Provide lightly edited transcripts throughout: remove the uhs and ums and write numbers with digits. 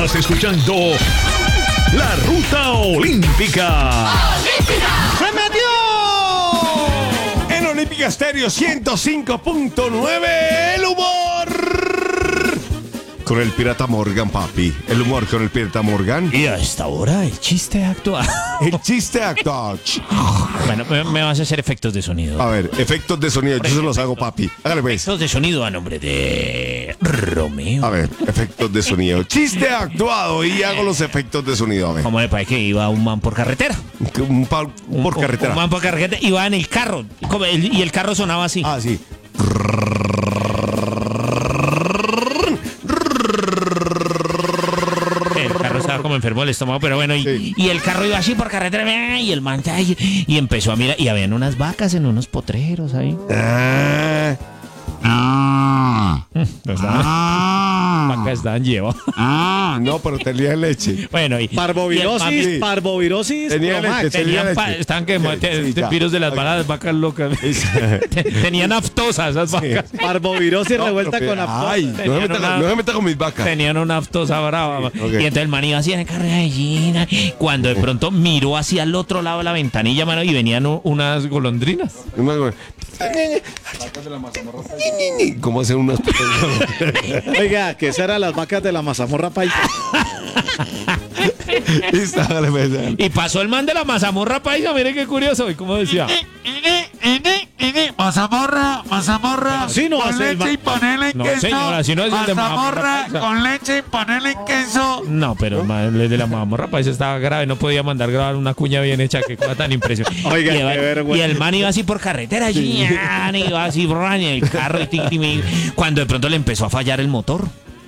Estás escuchando La Ruta Olímpica. ¡Se metió! En Olímpica Estéreo 105.9, el humor. Con el pirata Morgan, papi. El humor con el pirata Morgan. Y a esta hora el chiste actual. El chiste actual. Bueno, me vas a hacer efectos de sonido. A ver, efectos de sonido. Yo se los hago, papi. Hágale, pues. Efectos de sonido a nombre de Romeo. A ver, efectos de sonido. Chiste actuado y hago los efectos de sonido. A ver. ¿Cómo le parece que iba un man por carretera? Por carretera. Un man por carretera. Iba en el carro. Y el carro sonaba así. Ah, sí. El carro estaba como enfermo del estómago, pero bueno, Sí. y el carro iba así por carretera, y el man y empezó a mirar, y habían unas vacas en unos potreros ahí. Vacas estaban llevadas. No, pero tenía leche. Bueno, Parvovirosis, Parvovirosis. Tenía leche, tenía leche. estaban que Sí, ya. virus de las vacas locas. Tenían aftosa esas vacas. Parvovirosis revuelta con aftosa. Ay, no me meta con mis vacas. Tenían una aftosa brava. ok. Y entonces el man iba así en el carro de gallina. Cuando de pronto miró hacia el otro lado de la ventanilla, mano, y venían unas golondrinas. ¿Cómo hacen unas Oiga, que esas eran las vacas de la mazamorra paisa. Y pasó el man de la mazamorra paisa, mire qué curioso. ¿Y cómo decía? Mazamorra. Así no con hace el leche y ponerle No, queso. señora, así no es el de Mazamorra mazamorra paisa. con leche y ponerle queso. No, pero el de la mazamorra paisa estaba grave. No podía mandar grabar una cuña bien hecha. Qué cosa tan impresionante. Oiga, y, qué vergüenza. y el man iba así por carretera. Iba así en el carro. Cuando de pronto le empezó a fallar el motor.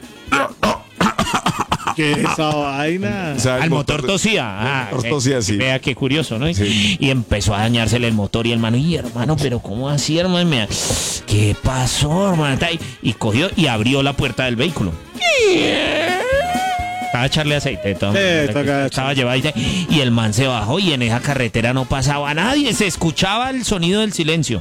¿Qué es esa vaina? Al motor tosía. motor tosía, sí. Vea qué curioso, ¿no? Sí. Y empezó a dañársele el motor y el hermano, pero ¿cómo así, hermano? ¿Qué pasó, hermano? Y cogió y abrió la puerta del vehículo. Estaba a echarle aceite. Estaba llevado y el man se bajó y en esa carretera no pasaba nadie. Se escuchaba el sonido del silencio.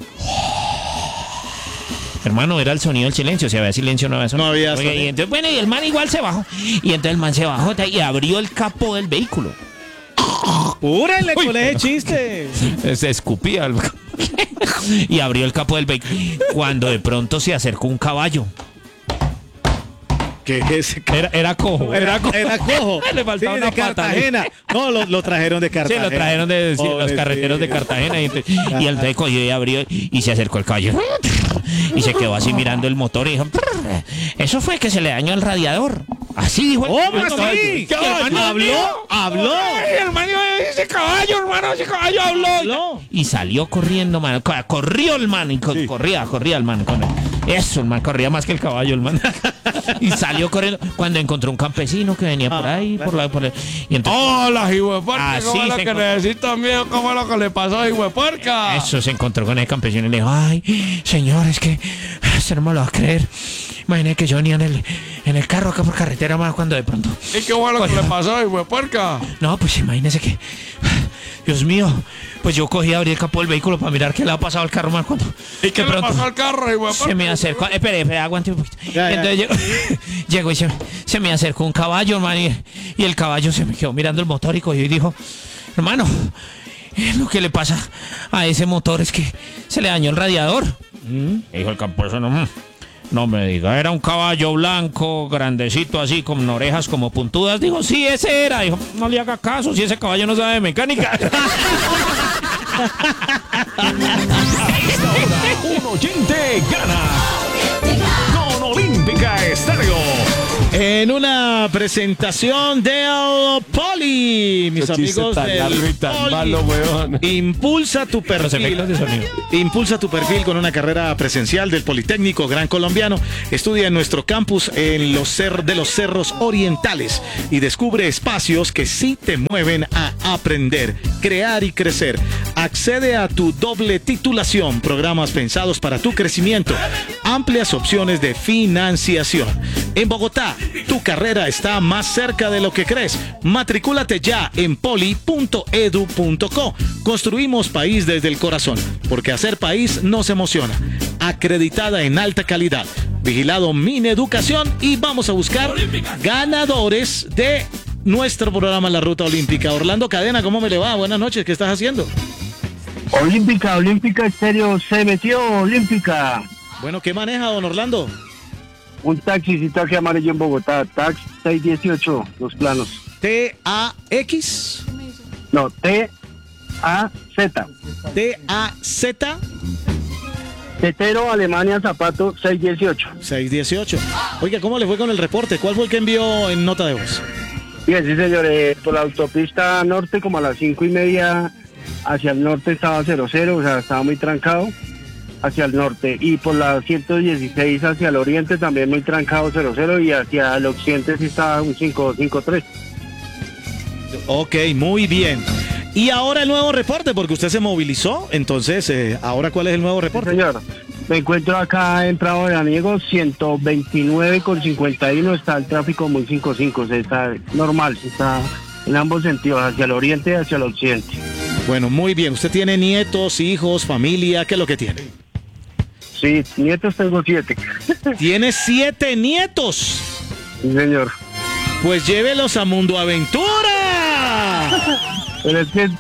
Hermano, era el sonido del silencio. Si había silencio, no había sonido. No había Oiga, sonido. y entonces, bueno, y el man igual se bajó. Y entonces el man se bajó y abrió el capó del vehículo. ¡Púrele Uy, con ese chiste! Se escupía. Y abrió el capó del vehículo. Cuando de pronto se acercó un caballo. ¿Qué es ese? Era cojo. Era cojo. Le faltaba Sí, una de pata. Cartagena. No, lo trajeron de Sí, Cartagena. lo trajeron de los carreteros de Cartagena y el rey cogió y abrió y se acercó el caballo y se quedó así mirando el motor y dijo, eso fue que se le dañó el radiador. Así dijo el ¿Cómo caballo. así? ¿Qué ¿Habló? Ay, hermano, ese caballo habló. Habló. Y salió corriendo, man. Corrió el man y corría el man. Eso, el man corría más que el caballo, el man. Y salió corriendo cuando encontró un campesino que venía por ahí, claro. y entonces, Hola, hijuepuerca. Así ¿Cómo es lo se que encontró. necesito mío? ¿Cómo es lo que le pasó a hijuepuerca? eso se encontró con el campesino y le dijo, ay, señor, es que usted no me lo va a creer. Imagínate que yo venía en el carro acá por carretera, más cuando de pronto. ¿Y qué fue lo que le pasó a hijuepuerca? No, pues imagínese que, Dios mío, pues yo cogí a abrir el capó del vehículo para mirar qué le ha pasado al carro, man, cuando ¿Y qué de le pronto pasó al carro, hijuepuerca? se me acercó, espere, aguante un poquito. Ya, Y entonces llegó y se me acercó un caballo, hermano, y el caballo se me quedó mirando el motor y cogió y dijo, hermano, lo que le pasa a ese motor es que se le dañó el radiador. Dijo el campesino, no me diga, era un caballo blanco, grandecito así, con orejas como puntudas. Dijo, sí, ese era. Dijo, no le haga caso, si ese caballo no sabe de mecánica. Un oyente gana con Olímpica Estéreo. En una presentación del Poli, mis amigos del Poli. Impulsa tu Los efectos de perfil. sonido. Impulsa tu perfil con una carrera presencial del Politécnico Gran Colombiano. Estudia en nuestro campus en los Cerros Orientales y descubre espacios que sí te mueven a aprender, crear y crecer. Accede a tu doble titulación, programas pensados para tu crecimiento, amplias opciones de financiación. En Bogotá, tu carrera está más cerca de lo que crees. Matricúlate ya en poli.edu.co. Construimos país desde el corazón, porque hacer país nos emociona. Acreditada en alta calidad. vigilado Mineducación, y vamos a buscar ganadores de nuestro programa La Ruta Olímpica. Orlando Cadena, ¿cómo me le va? Buenas noches, ¿qué estás haciendo? Olímpica Estéreo se metió, Olímpica. Bueno, ¿qué maneja, don Orlando? Un taxicito aquí amarillo en Bogotá, tax 618, los planos. T-A-X. No, T-A-Z. T-A-Z. Tetero, Alemania, Zapato 618. 618. Oiga, ¿cómo le fue con el reporte? ¿Cuál fue el que envió en nota de voz? Bien, sí, señor, por la autopista norte, como a las 5:30, hacia el norte estaba 00, o sea, estaba muy trancado hacia el norte. Y por la 116 hacia el oriente también muy trancado 00, y hacia el occidente sí estaba un 553. Ok, muy bien. Y ahora el nuevo reporte, porque usted se movilizó, entonces, ¿ahora cuál es el nuevo reporte? Señor, me encuentro acá en Prado Veraniego, 129,51, está el tráfico muy 55, está normal, está en ambos sentidos, hacia el oriente y hacia el occidente. Bueno, muy bien. ¿Usted tiene nietos, hijos, familia? ¿Qué es lo que tiene? Sí, nietos tengo 7. ¿Tiene 7 nietos? Sí, señor. Pues llévelos a Mundo Aventura. Pero es que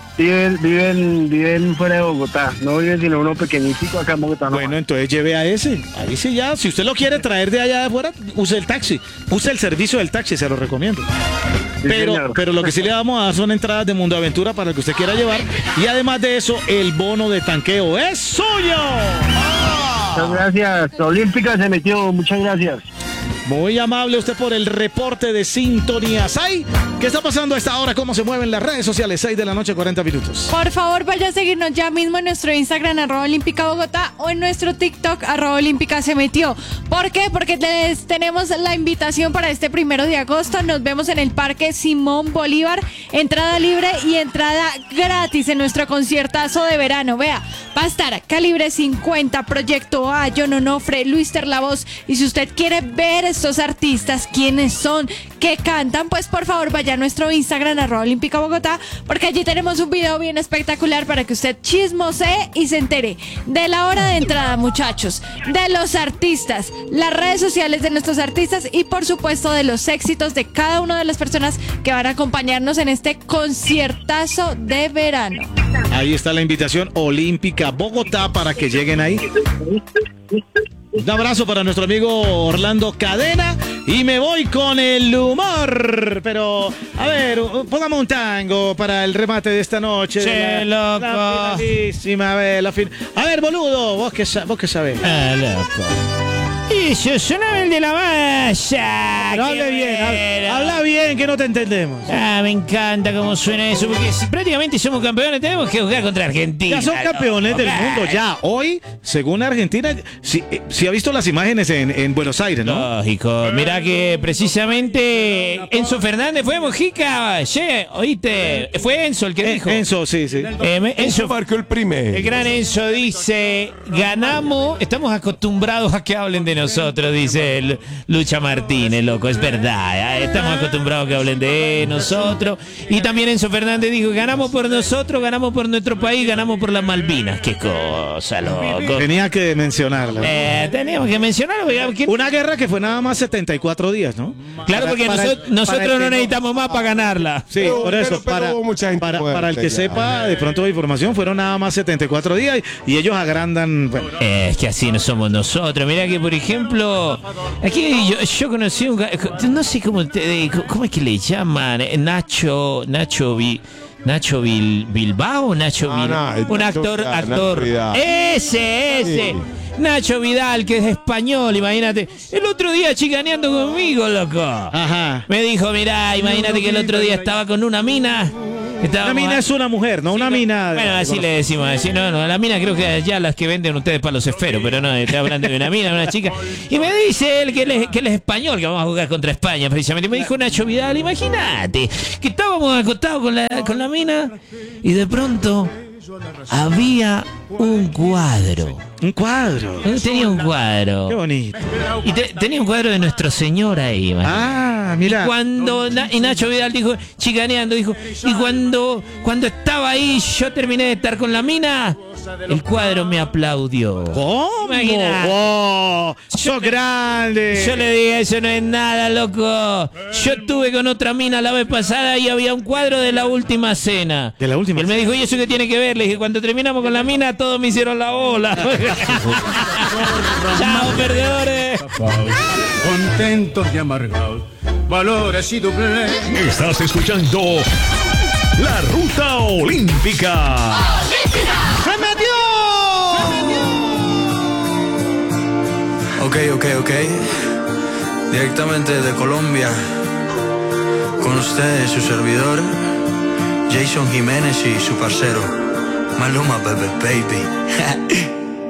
viven fuera de Bogotá, no viven sino uno pequeñito acá en Bogotá. Bueno, entonces lleve a ese. Ahí sí ya. Si usted lo quiere traer de allá de afuera, use el taxi. Use el servicio del taxi, se lo recomiendo. Sí, Pero lo que sí le vamos a dar son entradas de Mundo Aventura para el que usted quiera llevar. Y además de eso, el bono de tanqueo es suyo. Muchas gracias. Olímpica se metió, muchas gracias. Muy amable usted por el reporte de sintonía. Sai, ¿qué está pasando a esta hora? ¿Cómo se mueven las redes sociales? 6 de la noche, 40 minutos. Por favor, vaya a seguirnos ya mismo en nuestro Instagram, @Olímpica Bogotá, o en nuestro TikTok, @Olímpica se metió. ¿Por qué? Porque tenemos la invitación para este 1 de agosto. Nos vemos en el Parque Simón Bolívar. Entrada libre y entrada gratis en nuestro conciertazo de verano. Vea, va a estar Calibre 50, Proyecto A, John Onofre, Luis Terlavoz. Y si usted quiere ver estos artistas, quiénes son, qué cantan, pues por favor vaya a nuestro Instagram, @Olímpica Bogotá, porque allí tenemos un video bien espectacular para que usted chismosee y se entere de la hora de entrada, muchachos, de los artistas, las redes sociales de nuestros artistas y por supuesto de los éxitos de cada una de las personas que van a acompañarnos en este conciertazo de verano. Ahí está la invitación Olímpica Bogotá para que lleguen ahí. Un abrazo para nuestro amigo Orlando Cadena y me voy con el humor. Pero, a ver, póngame un tango para el remate de esta noche. Che, loco. La finalísima, a ver, A ver, boludo, vos que sabés. Ah, loco. Y yo sonaba el de la malla. Pero hable bien, habla bien, que no te entendemos. Ah, me encanta cómo suena eso, porque si prácticamente somos campeones, tenemos que jugar contra Argentina. Ya son campeones del mundo, ya. Hoy, según Argentina, sí ha visto las imágenes en Buenos Aires, ¿no? Lógico. Mirá que precisamente Enzo Fernández fue Mojica. Che, ¿oíste? Fue Enzo el que dijo. Enzo, sí. Enzo marcó el primero. El gran Enzo dice, ganamos, estamos acostumbrados a que hablen de nosotros, dice Lucha Martínez, loco, es verdad, estamos acostumbrados a que hablen de nosotros. Y también Enzo Fernández dijo, ganamos por nosotros, ganamos por nuestro país, ganamos por las Malvinas. Qué cosa, loco. Tenía que mencionarlo. Teníamos que mencionarlo. Una guerra que fue nada más 74 días, ¿no? Claro, porque nosotros no necesitamos más para ganarla. Sí, por eso, para el que sepa, de pronto de información, fueron nada más 74 días y ellos agrandan. Bueno. Es que así no somos nosotros. Mirá que, por ejemplo, aquí yo conocí un, no sé cómo es que le llaman, Nacho Bilbao, un actor, ese. Nacho Vidal, que es español, imagínate. El otro día chicaneando conmigo, loco. Ajá. Me dijo, mirá, imagínate que el otro día estaba con una mina. Una mina es una mujer, no una mina. Bueno, así le decimos. No, la mina creo que ya las que venden ustedes para los esferos, pero no, estoy hablando de una mina, de una chica. Y me dice él que él es español, que vamos a jugar contra España, precisamente. Me dijo Nacho Vidal, imagínate, que estábamos acostados con la mina y de pronto había un cuadro. ¿Un cuadro? Tenía un cuadro. Qué bonito. Y tenía un cuadro de Nuestro Señor ahí, man. Ah, mira. Y Nacho Vidal dijo, chicaneando, dijo, y cuando estaba ahí, yo terminé de estar con la mina, el cuadro me aplaudió. ¿Cómo? Imagina. ¡Oh! ¡Sos grande! Yo le dije, eso no es nada, loco. Yo estuve con otra mina la vez pasada y había un cuadro de La Última Cena. ¿De La Última Y él me dijo, ¿y eso qué tiene que ver? Le dije, cuando terminamos con la mina, todos me hicieron la ola. Chao, perdedores. Contentos y amargados, valores y doble. Estás escuchando La Ruta Olímpica. ¡Se metió! Ok. Directamente de Colombia, con ustedes su servidor, Jason Jiménez y su parcero, Maluma Baby.